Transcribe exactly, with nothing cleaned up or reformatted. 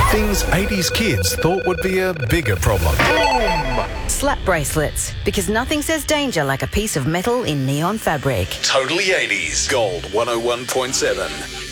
Things eighties kids thought would be a bigger problem. Slap bracelets, because nothing says danger like a piece of metal in neon fabric. Totally eighties. Gold one oh one point seven.